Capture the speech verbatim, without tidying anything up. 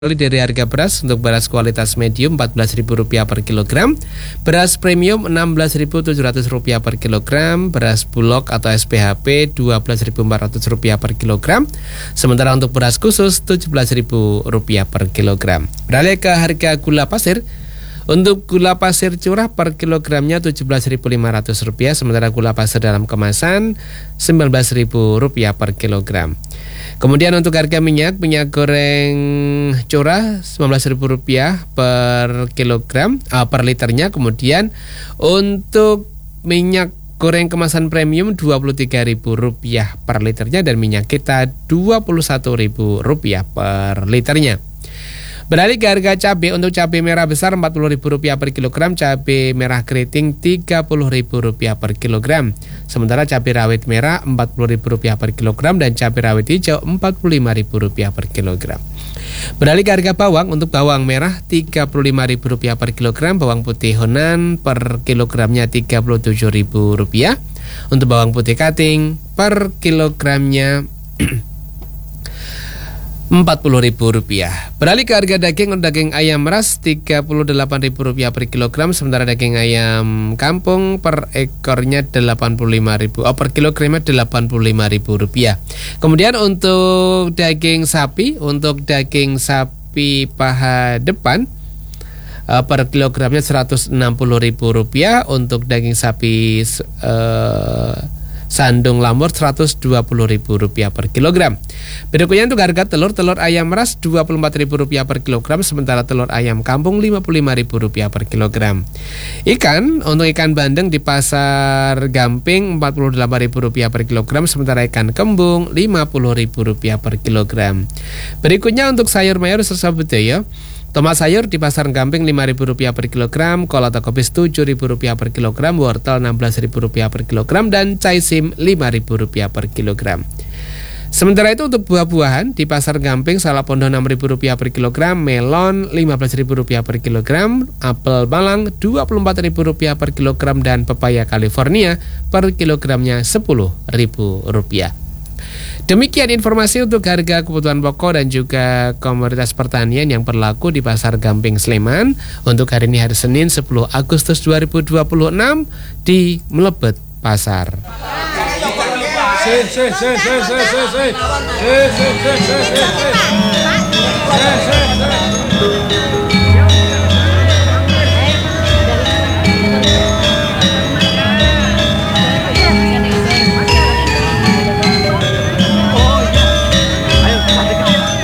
Dari harga beras untuk beras kualitas medium empat belas ribu rupiah per kilogram, beras premium enam belas ribu tujuh ratus rupiah per kilogram, beras bulog atau S P H P dua belas ribu empat ratus rupiah per kilogram, sementara untuk beras khusus tujuh belas ribu rupiah per kilogram. Beralih ke harga gula pasir. Untuk gula pasir curah per kilogramnya tujuh belas ribu lima ratus rupiah, sementara gula pasir dalam kemasan sembilan belas ribu rupiah per kilogram. Kemudian untuk harga minyak, minyak goreng curah sembilan belas ribu rupiah per kilogram, uh, per liternya. Kemudian untuk minyak goreng kemasan premium dua puluh tiga ribu rupiah per liternya, dan minyak kita dua puluh satu ribu rupiah per liternya. Beralih ke harga cabai. Untuk cabai merah besar empat puluh ribu rupiah per kilogram, cabai merah keriting tiga puluh ribu rupiah per kilogram. Sementara cabai rawit merah empat puluh ribu rupiah per kilogram dan cabai rawit hijau empat puluh lima ribu rupiah per kilogram. Beralih ke harga bawang. Untuk bawang merah tiga puluh lima ribu rupiah per kilogram, bawang putih Honan per kilogramnya tiga puluh tujuh ribu rupiah. Untuk bawang putih Kating per kilogramnya empat puluh ribu rupiah. Beralih ke harga daging. Untuk daging ayam ras tiga puluh delapan ribu rupiah per kilogram, sementara daging ayam kampung per ekornya delapan puluh lima ribu, oh, per kilogramnya delapan puluh lima ribu rupiah. Kemudian untuk daging sapi, untuk daging sapi paha depan uh, per kilogramnya seratus enam puluh ribu rupiah. Untuk daging sapi uh, sandung lamur seratus dua puluh ribu rupiah per kilogram. Berikutnya untuk harga telur, telur ayam ras dua puluh empat ribu rupiah per kilogram, sementara telur ayam kampung lima puluh lima ribu rupiah per kilogram. Ikan, untuk ikan bandeng di pasar Gamping empat puluh delapan ribu rupiah per kilogram, sementara ikan kembung lima puluh ribu rupiah per kilogram. Berikutnya untuk sayur mayur serta budaya. Tomat sayur di pasar Gamping lima ribu rupiah per kilogram, kol atau kobis tujuh ribu rupiah per kilogram, wortel enam belas ribu rupiah per kilogram, dan caisim lima ribu rupiah per kilogram. Sementara itu untuk buah-buahan di pasar Gamping salak pondok enam ribu rupiah per kilogram, melon lima belas ribu rupiah per kilogram, apel Malang dua puluh empat ribu rupiah per kilogram, dan pepaya California per kilogramnya sepuluh ribu rupiah. Demikian informasi untuk harga kebutuhan pokok dan juga komoditas pertanian yang berlaku di Pasar Gamping Sleman untuk hari ini, hari Senin sepuluh Agustus dua ribu dua puluh enam di Melebet Pasar. Si, si, si, si, si, si, si. Si, si, si, si, si, si.